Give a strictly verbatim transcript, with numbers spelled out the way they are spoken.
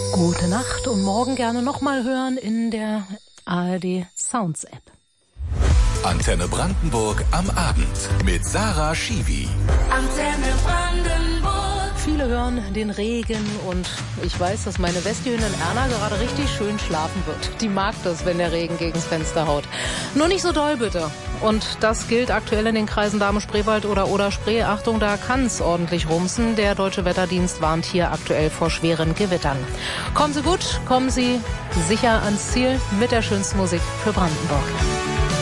Gute Nacht und morgen gerne nochmal hören in der A R D Sounds App. Antenne Brandenburg am Abend mit Sarah Schiwi. Antenne Brandenburg. Viele hören den Regen und ich weiß, dass meine Westhündin Erna gerade richtig schön schlafen wird. Die mag das, wenn der Regen gegens Fenster haut. Nur nicht so doll bitte. Und das gilt aktuell in den Kreisen Dahme-Spreewald oder Oder-Spree. Achtung, da kann's ordentlich rumsen. Der Deutsche Wetterdienst warnt hier aktuell vor schweren Gewittern. Kommen Sie gut, kommen Sie sicher ans Ziel mit der schönsten Musik für Brandenburg.